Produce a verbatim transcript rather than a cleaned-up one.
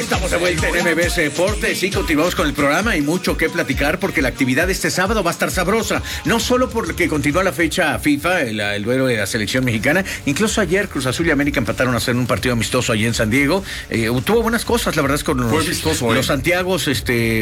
Estamos de vuelta en M B S Deportes y continuamos con el programa y mucho que platicar porque la actividad de este sábado va a estar sabrosa. No solo porque continúa la fecha FIFA, el, el duelo de la selección mexicana, incluso ayer Cruz Azul y América empataron a hacer un partido amistoso allí en San Diego. Eh, tuvo buenas cosas, la verdad es con los, Fue vistoso, los eh. Santiagos, este